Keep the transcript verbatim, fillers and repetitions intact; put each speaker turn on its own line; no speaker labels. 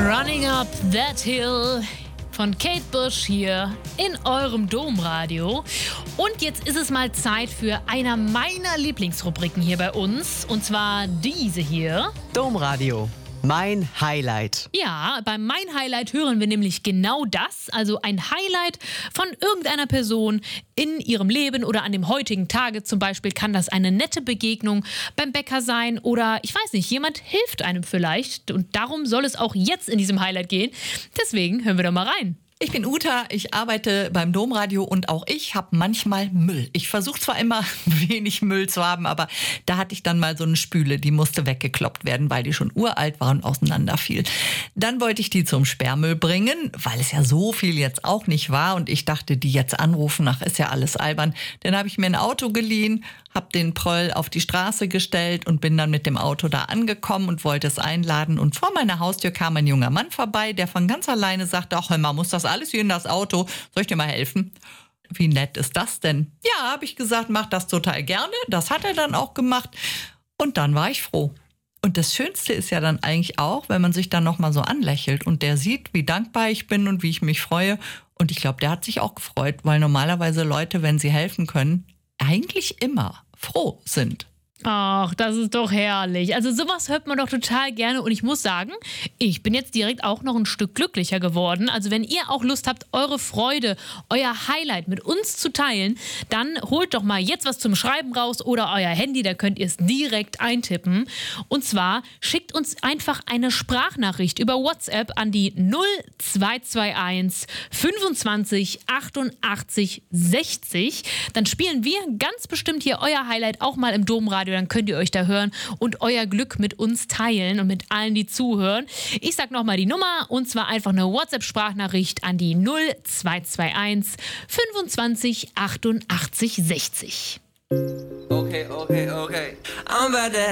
Running Up That Hill von Kate Bush hier in eurem Domradio. Und jetzt ist es mal Zeit für einer meiner Lieblingsrubriken hier bei uns. Und zwar diese hier.
Domradio. Mein Highlight.
Ja, beim Mein Highlight hören wir nämlich genau das, also ein Highlight von irgendeiner Person in ihrem Leben oder an dem heutigen Tage. Zum Beispiel kann das eine nette Begegnung beim Bäcker sein oder ich weiß nicht, jemand hilft einem vielleicht und darum soll es auch jetzt in diesem Highlight gehen. Deswegen hören wir doch mal rein.
Ich bin Uta, ich arbeite beim Domradio und auch ich habe manchmal Müll. Ich versuche zwar immer wenig Müll zu haben, aber da hatte ich dann mal so eine Spüle, die musste weggekloppt werden, weil die schon uralt war und auseinanderfiel. Dann wollte ich die zum Sperrmüll bringen, weil es ja so viel jetzt auch nicht war und ich dachte, die jetzt anrufen, ach, ist ja alles albern. Dann habe ich mir ein Auto geliehen, habe den Proll auf die Straße gestellt und bin dann mit dem Auto da angekommen und wollte es einladen. Und vor meiner Haustür kam ein junger Mann vorbei, der von ganz alleine sagte, ach, hör mal, muss das alles hier in das Auto? Soll ich dir mal helfen? Wie nett ist das denn? Ja, habe ich gesagt, mach das total gerne. Das hat er dann auch gemacht. Und dann war ich froh. Und das Schönste ist ja dann eigentlich auch, wenn man sich dann nochmal so anlächelt und der sieht, wie dankbar ich bin und wie ich mich freue. Und ich glaube, der hat sich auch gefreut, weil normalerweise Leute, wenn sie helfen können, eigentlich immer froh sind.
Ach, das ist doch herrlich. Also sowas hört man doch total gerne und ich muss sagen, ich bin jetzt direkt auch noch ein Stück glücklicher geworden. Also wenn ihr auch Lust habt, eure Freude, euer Highlight mit uns zu teilen, dann holt doch mal jetzt was zum Schreiben raus oder euer Handy, da könnt ihr es direkt eintippen. Und zwar schickt uns einfach eine Sprachnachricht über WhatsApp an die null zwei zwei eins fünfundzwanzig achtundachtzig sechzig. Dann spielen wir ganz bestimmt hier euer Highlight auch mal im Domradio. Dann könnt ihr euch da hören und euer Glück mit uns teilen und mit allen, die zuhören. Ich sag nochmal die Nummer und zwar einfach eine WhatsApp-Sprachnachricht an die null zwei zwei eins fünfundzwanzig achtundachtzig sechzig.
Okay, okay, okay. I'm about to